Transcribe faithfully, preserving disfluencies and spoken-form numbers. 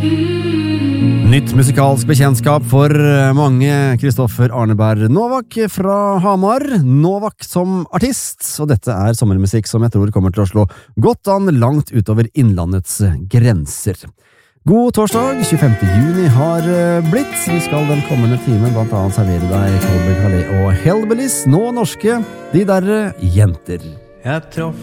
Nytt musikalsk bekjentskap for mange. Kristoffer Arneberg Novak fra Hamar. Novak som artist, og dette er sommermusikk som jeg tror kommer til å slå godt an langt utover innlandets grenser. God torsdag, tjuefemte juni har blitt. Vi skal den kommende timen blant annet servere deg Colby Calais og Hellbillies, nå norske, de derre jenter. Jeg traff